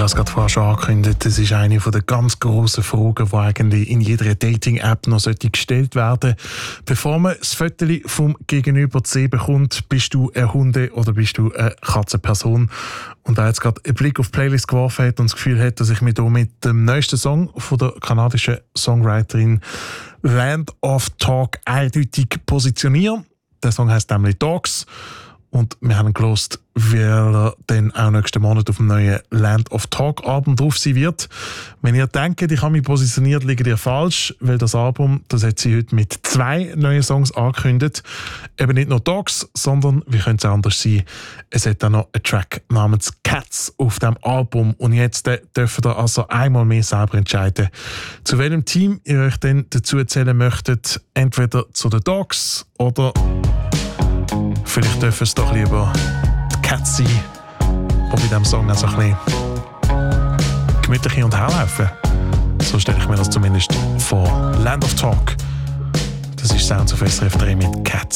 habe es gerade vorher schon angekündigt, das ist eine der ganz grossen Fragen, die eigentlich in jeder Dating-App noch gestellt werden sollte. Bevor man das Foto vom Gegenüber zu sehen bekommt, bist du eine Hunde- oder bist du eine Katzenperson? Und wer jetzt gerade einen Blick auf die Playlist geworfen hat und das Gefühl hat, dass ich mich hier mit dem neuesten Song von der kanadischen Songwriterin Land of Talk eindeutig positioniere. Der Song heisst nämlich Dogs. Und wir haben gelost, weil er dann auch nächsten Monat auf dem neuen Land of Talk Album drauf sein wird. Wenn ihr denkt, ich habe mich positioniert, liegt ihr falsch, weil das Album, das hat sie heute mit 2 neuen Songs angekündigt. Eben nicht nur Dogs, sondern, wie könnte es anders sein, es hat auch noch einen Track namens Cats auf dem Album. Und jetzt dürft ihr also einmal mehr selber entscheiden, zu welchem Team ihr euch denn dazu zählen möchtet. Entweder zu den Dogs oder vielleicht dürfen es doch lieber die Cats sein, die bei diesem Song also ein bisschen gemütlich hin und her laufen. So stelle ich mir das zumindest vor. Land of Talk. Das ist Sounds of SRF 3 mit Cats.